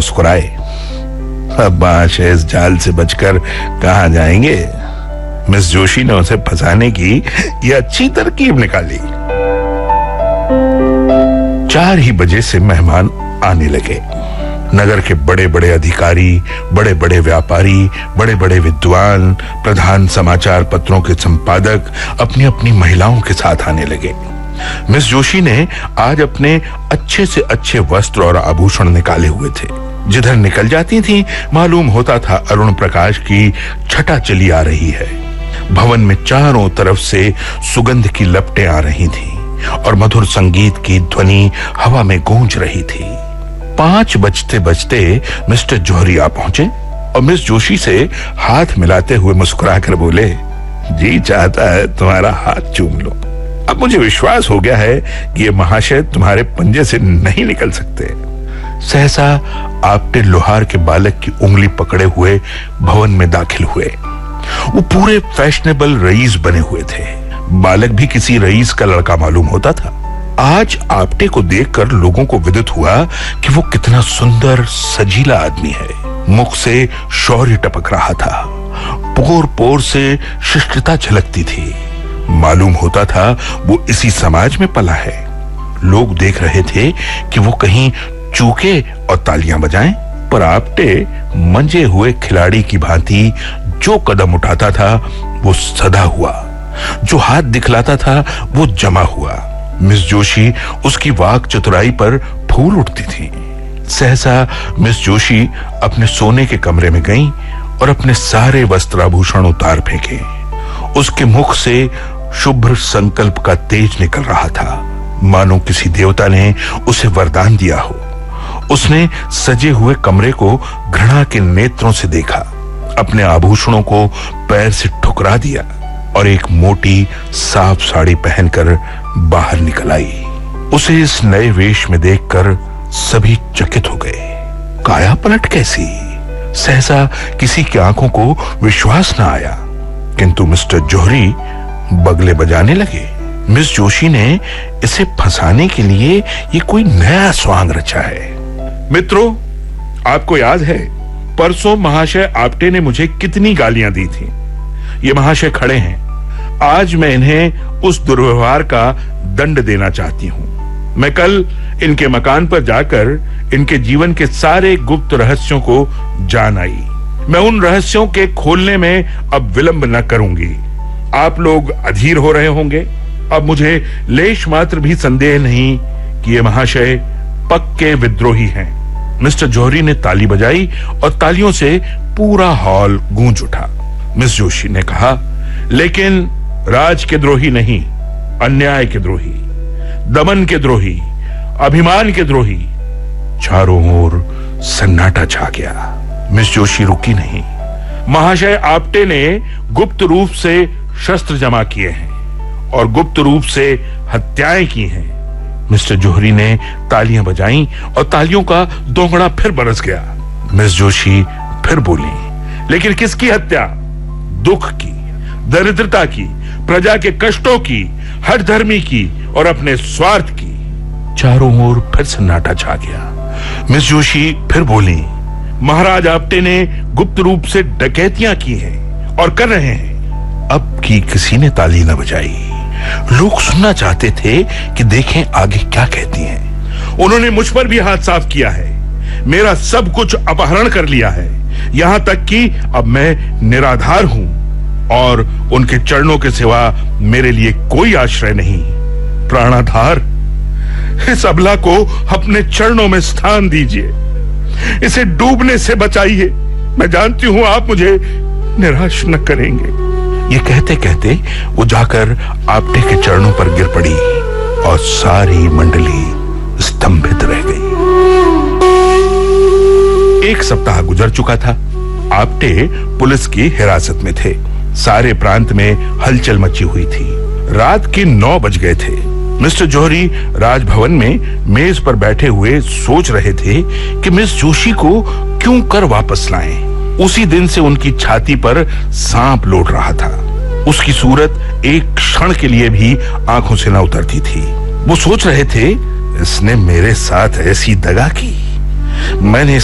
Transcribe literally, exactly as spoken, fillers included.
मुस्कुराए। अब महाशय इस जाल से बचकर कहां जाएंगे? मिस जोशी ने उसे फंसाने की यह अच्छी तरकीब निकाली। चार ही बजे से मेहमान आने लगे। नगर के बड़े बड़े अधिकारी, बड़े बड़े व्यापारी, बड़े बड़े विद्वान, प्रधान समाचार पत्रों के संपादक अपनी अपनी महिलाओं के साथ आने लगे। मिस जोशी ने आज अपने अच्छे से अच्छे वस्त्र और आभूषण निकाले हुए थे। जिधर निकल जाती थी मालूम होता था अरुण प्रकाश की छटा चली आ रही है। भवन में चारों तरफ से सुगंध की लपटें आ रही थी और मधुर संगीत की ध्वनि हवा में गूंज रही थी। पांच बजते बजते मिस्टर जौहरी आ पहुंचे और मिस जोशी से हाथ मिलाते हुए मुस्कुराकर बोले, जी चाहता है तुम्हारा हाथ चूम लो। अब मुझे विश्वास हो गया है कि ये महाशय तुम्हारे पंजे से नहीं निकल सकते। सहसा आपटे लोहार के बालक की उंगली पकड़े हुए भवन में दाखिल हुए। वो पूरे फैशनेबल रईस बने हुए थे। बालक भी किसी रईस का लड़का मालूम होता था। आज आपटे को देखकर लोगों को विदित हुआ कि वो कितना सुंदर सजीला आदमी है। मुख से शौर्य टपक रहा था, पोर पोर से शिष्टता झलकती थी। मालूम होता था वो इसी समाज में पला है। लोग देख रहे थे कि वो कहीं चूके और तालियां बजाएं, पर आपटे मंजे हुए खिलाड़ी की भांति जो कदम उठाता था वो सदा हुआ, जो हाथ दिखलाता था वो जमा हुआ। मिस जोशी उसकी वाक चतुराई पर फूल उठती थी। सहसा मिस जोशी अपने सोने के कमरे में गईं और अपने सारे वस्त्राभूषण उतार फेंके। उसके मुख से शुभ्र संकल्प का तेज निकल रहा था, मानो किसी देवता ने उसे वरदान दिया हो। उसने सजे हुए कमरे को घृणा के नेत्रों से देखा, अपने आभूषणों को पैर से ठुकरा दिया और एक मोटी साफ साड़ी पहनकर बाहर निकल आई। उसे इस नए वेश में देखकर सभी चकित हो गए। काया पलट कैसी! सहसा किसी की आंखों को विश्वास न आया, किंतु मिस्टर जौहरी बगले बजाने लगे। मिस जोशी ने इसे फंसाने के लिए ये कोई नया स्वांग रचा है। मित्रों, आपको याद है परसों महाशय आपटे ने मुझे कितनी गालियां दी थी। ये महाशय खड़े हैं। आज मैं इन्हें उस दुर्व्यवहार का दंड देना चाहती हूं। मैं कल इनके मकान पर जाकर इनके जीवन के सारे गुप्त रहस्यों को जान आई। मैं उन रहस्यों के खोलने में अब विलंब न करूंगी। आप लोग अधीर हो रहे होंगे। अब मुझे लेश मात्र भी संदेह नहीं कि ये महाशय पक्के विद्रोही हैं। मिस्टर जौहरी ने ताली बजाई और तालियों से पूरा हॉल गूंज उठा। मिस जोशी ने कहा, लेकिन राज के द्रोही नहीं, अन्याय के द्रोही, दमन के द्रोही, अभिमान के द्रोही। चारों ओर सन्नाटा छा गया। मिस जोशी रुकी नहीं। महाशय आपटे ने गुप्त रूप से शस्त्र जमा किए हैं और गुप्त रूप से हत्याएं की हैं। मिस्टर जौहरी ने तालियां बजाईं और तालियों का दोगुना फिर बरस गया। मिस जोशी फिर बोली, लेकिन किसकी हत्या? दुख की, दरिद्रता की, प्रजा के कष्टों की, हर धर्मी की और अपने स्वार्थ की। चारों ओर फिर सन्नाटा छा गया। मिस जोशी फिर बोली, महाराज आपटे ने गुप्त रूप से डकैतियां की हैं और कर रहे हैं। अब की किसी ने ताली न बजाई। लोग सुनना चाहते थे कि देखें आगे क्या कहती हैं। उन्होंने मुझ पर भी हाथ साफ किया है, मेरा सब कुछ अपहरण कर लिया है, यहां तक कि अब मैं निराधार हूं और उनके चरणों के सिवा मेरे लिए कोई आश्रय नहीं। प्राणाधार, इस अबला को अपने चरणों में स्थान दीजिए, इसे डूबने से बचाइए। मैं जानती हूं आप मुझे निराश न करेंगे। ये कहते कहते वो जाकर आपटे के चरणों पर गिर पड़ी और सारी मंडली स्तंभित रह गई। एक सप्ताह गुजर चुका था। आपटे पुलिस की हिरासत में थे। सारे प्रांत में हलचल मची हुई थी। रात के नौ बज गए थे। मिस्टर जौहरी राजभवन में मेज पर बैठे हुए सोच रहे थे कि मिस जोशी को क्यों कर वापस लाएं। उसी दिन से उनकी छाती पर सांप लौट रहा था। उसकी सूरत एक क्षण के लिए भी आंखों से न उतरती थी। वो सोच रहे थे, इसने मेरे साथ ऐसी दगा की, मैंने